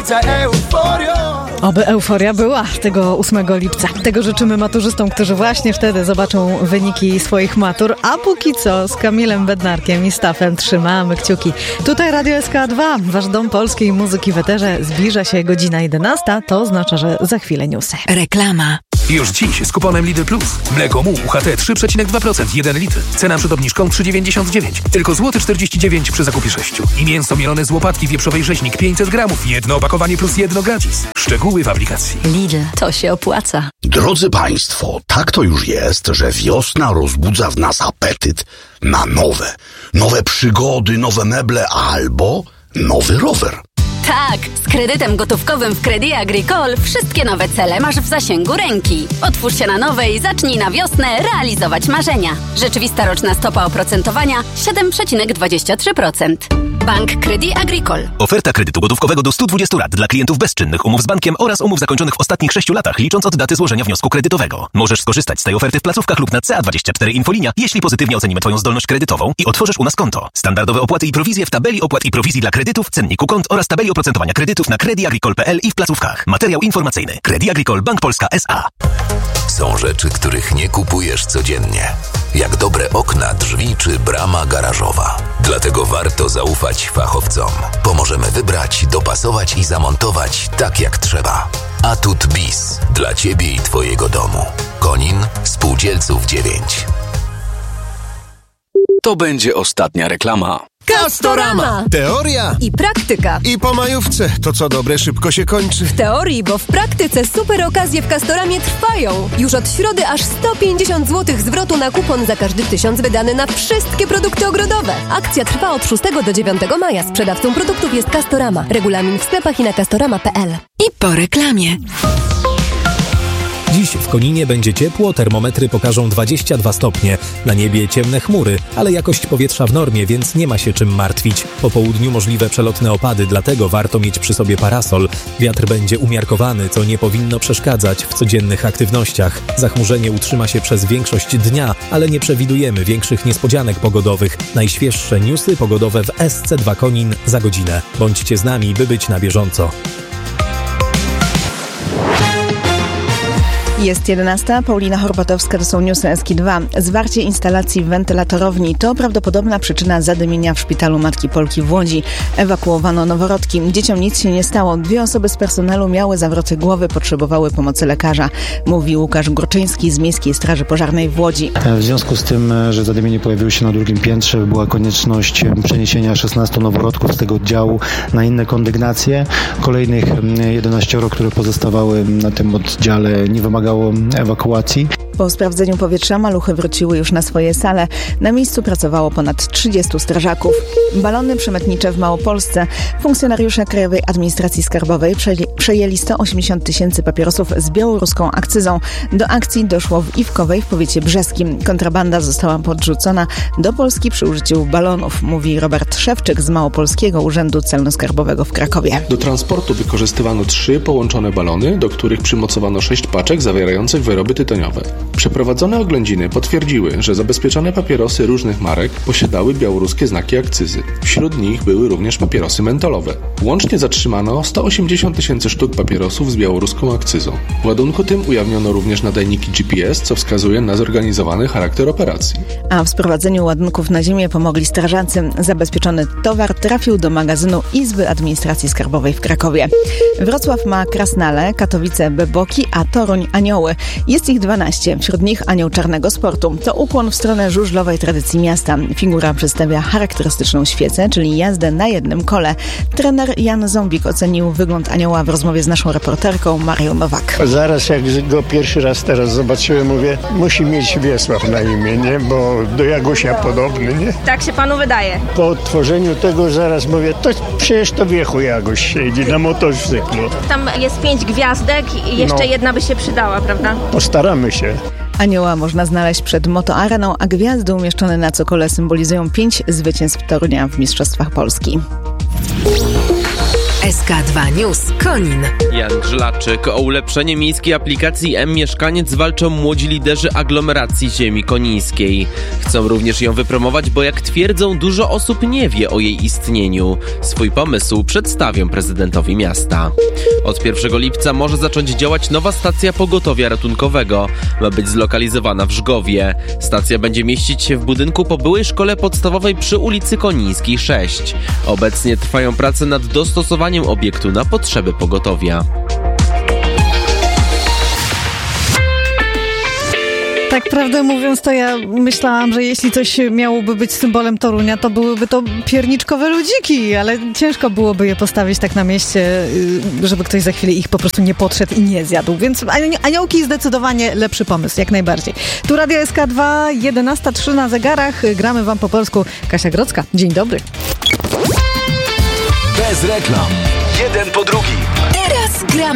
lipca euforio. Oby euforia była tego 8 lipca. Tego życzymy maturzystom, którzy właśnie wtedy zobaczą wyniki swoich matur. A póki co z Kamilem Bednarkiem i Stafem trzymamy kciuki. Tutaj Radio SK2, wasz dom polskiej muzyki w eterze. Zbliża się godzina 11, to oznacza, że za chwilę newsy. Reklama. Już dziś z kuponem Lidl Plus. Mleko Mu UHT 3,2%, 1 litr. Cena przed obniżką 3,99. Tylko złoty 49 przy zakupie 6. I mięso mielone z łopatki wieprzowej rzeźnik 500 gramów. Jedno opakowanie plus jedno gratis. Szczegóły w aplikacji. Lidl, to się opłaca. Drodzy Państwo, tak to już jest, że wiosna rozbudza w nas apetyt na nowe przygody, nowe meble albo nowy rower. Tak, z kredytem gotówkowym w Crédit Agricole wszystkie nowe cele masz w zasięgu ręki. Otwórz się na nowe i zacznij na wiosnę realizować marzenia. Rzeczywista roczna stopa oprocentowania 7,23%. Bank Crédit Agricole. Oferta kredytu gotówkowego do 120 lat dla klientów bezczynnych, umów z bankiem oraz umów zakończonych w ostatnich 6 latach, licząc od daty złożenia wniosku kredytowego. Możesz skorzystać z tej oferty w placówkach lub na CA24 Infolinia, jeśli pozytywnie ocenimy Twoją zdolność kredytową i otworzysz u nas konto. Standardowe opłaty i prowizje w tabeli opłat i prowizji dla kredytów, cenniku kont oraz tabeli oprocentowania kredytów na creditagricole.pl i w placówkach. Materiał informacyjny. Crédit Agricole Bank Polska S.A. Są rzeczy, których nie kupujesz codziennie. Jak dobre okna, drzwi czy brama garażowa. Dlatego warto zaufać fachowcom. Pomożemy wybrać, dopasować i zamontować tak jak trzeba. Atut Bis. Dla Ciebie i Twojego domu. Konin, Spółdzielców 9. To będzie ostatnia reklama. Castorama! Teoria i praktyka. I po majówce. To co dobre szybko się kończy. W teorii, bo w praktyce super okazje w Castoramie trwają. Już od środy aż 150 zł zwrotu na kupon za każdy 1000 wydany na wszystkie produkty ogrodowe. Akcja trwa od 6 do 9 maja. Sprzedawcą produktów jest Castorama. Regulamin w sklepach i na castorama.pl. I po reklamie. Dziś w Koninie będzie ciepło, termometry pokażą 22 stopnie. Na niebie ciemne chmury, ale jakość powietrza w normie, więc nie ma się czym martwić. Po południu możliwe przelotne opady, dlatego warto mieć przy sobie parasol. Wiatr będzie umiarkowany, co nie powinno przeszkadzać w codziennych aktywnościach. Zachmurzenie utrzyma się przez większość dnia, ale nie przewidujemy większych niespodzianek pogodowych. Najświeższe newsy pogodowe w SC2 Konin za godzinę. Bądźcie z nami, by być na bieżąco. Jest 11, Paulina Horbatowska, to są newsy SK2. Zwarcie instalacji wentylatorowni to prawdopodobna przyczyna zadymienia w szpitalu Matki Polki w Łodzi. Ewakuowano noworodki. Dzieciom nic się nie stało. 2 osoby z personelu miały zawroty głowy, potrzebowały pomocy lekarza. Mówi Łukasz Górczyński z Miejskiej Straży Pożarnej w Łodzi. W związku z tym, że zadymienie pojawiło się na 2. piętrze, była konieczność przeniesienia 16 noworodków z tego oddziału na inne kondygnacje. Kolejnych 11, które pozostawały na tym oddziale, nie wymagało ewakuacji. Po sprawdzeniu powietrza maluchy wróciły już na swoje sale. Na miejscu pracowało ponad 30 strażaków. Balony przemytnicze w Małopolsce. Funkcjonariusze Krajowej Administracji Skarbowej przejęli 180 tysięcy papierosów z białoruską akcyzą. Do akcji doszło w Iwkowej w powiecie brzeskim. Kontrabanda została podrzucona do Polski przy użyciu balonów, mówi Robert Szewczyk z Małopolskiego Urzędu Celno-Skarbowego w Krakowie. Do transportu wykorzystywano 3 połączone balony, do których przymocowano 6 paczek zawierających wyroby tytoniowe. Przeprowadzone oględziny potwierdziły, że zabezpieczone papierosy różnych marek posiadały białoruskie znaki akcyzy. Wśród nich były również papierosy mentolowe. Łącznie zatrzymano 180 tysięcy sztuk papierosów z białoruską akcyzą. W ładunku tym ujawniono również nadajniki GPS, co wskazuje na zorganizowany charakter operacji. A w sprowadzeniu ładunków na ziemię pomogli strażacy. Zabezpieczony towar trafił do magazynu Izby Administracji Skarbowej w Krakowie. Wrocław ma Krasnale, Katowice Beboki, a Toruń Anioły. Jest ich 12, wśród nich Anioł Czarnego Sportu. To ukłon w stronę żużlowej tradycji miasta. Figura przedstawia charakterystyczną świecę, czyli jazdę na jednym kole. Trener Jan Ząbik ocenił wygląd anioła w rozmowie z naszą reporterką Marią Nowak. Zaraz jak go pierwszy raz teraz zobaczyłem, mówię, musi mieć Wiesław na imię, nie? Bo do Jagusia podobny, nie? Tak się panu wydaje. Po odtworzeniu tego zaraz mówię, to przecież to wiechu Jaguś siedzi na motocyklu. Tam jest 5 gwiazdek i jeszcze jedna by się przydała, prawda? Postaramy się. Anioła można znaleźć przed motoareną, a gwiazdy umieszczone na cokole symbolizują 5 zwycięstw Torunia w Mistrzostwach Polski. SK2 News Konin. Jan Żlaczyk. O ulepszenie miejskiej aplikacji M-Mieszkaniec walczą młodzi liderzy aglomeracji ziemi konińskiej. Chcą również ją wypromować, bo jak twierdzą, dużo osób nie wie o jej istnieniu. Swój pomysł przedstawią prezydentowi miasta. Od 1 lipca może zacząć działać nowa stacja pogotowia ratunkowego. Ma być zlokalizowana w Żgowie. Stacja będzie mieścić się w budynku po byłej szkole podstawowej przy ulicy Konińskiej 6. Obecnie trwają prace nad dostosowaniem obiektu na potrzeby pogotowia. Tak prawdę mówiąc, to ja myślałam, że jeśli coś miałoby być symbolem Torunia, to byłyby to pierniczkowe ludziki, ale ciężko byłoby je postawić tak na mieście, żeby ktoś za chwilę ich po prostu nie podszedł i nie zjadł. Więc aniołki zdecydowanie lepszy pomysł, jak najbardziej. Tu Radio SK2, 11:03 na zegarach. Gramy wam po polsku. Kasia Grodzka, dzień dobry. Bez reklam. Jeden po drugim. Teraz gramy.